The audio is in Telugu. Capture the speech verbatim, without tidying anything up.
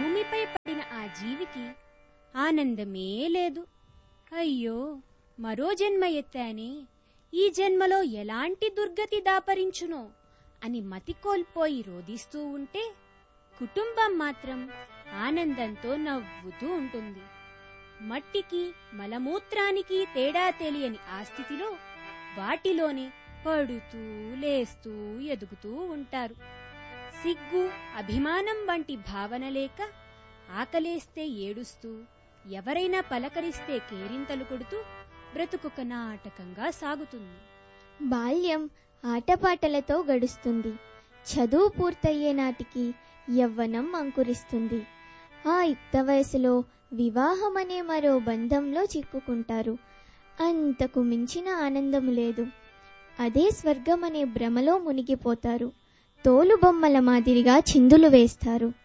భూమిపై పడిన ఆ జీవికి ఆనందమే లేదు. అయ్యో, మరో జన్మ ఎత్తానే, ఈ జన్మలో ఎలాంటి దుర్గతి దాపరించునో అని మతి కోల్పోయి రోదిస్తూ ఉంటే, కుటుంబం మాత్రం ఆనందంతో నవ్వుతూ ఉంటుంది. మట్టికి మలమూత్రానికి తేడా తెలియని ఆ స్థితిలో వాటిలోనే పడుతూ లేస్తూ ఎదుగుతూ ఉంటారు. సిగ్గు, అభిమానం వంటి భావన లేక ఆకలేస్తే ఏడుస్తూ, ఎవరైనా పలకరిస్తే కేరింతలు కొడుతూ బ్రతుకొక నాటకంగా సాగుతుంది. బాల్యం ఆటపాటలతో గడుస్తుంది. చదువు పూర్తయ్యే నాటికి యవ్వనం అంకురిస్తుంది. ఆ యుక్త వయసులో వివాహమనే మరో బంధంలో చిక్కుకుంటారు. అంతకు మించిన ఆనందం లేదు. అదే స్వర్గమనే భ్రమలో మునిగిపోతారు. తోలుబొమ్మల మాదిరిగా చిందులు వేస్తారు.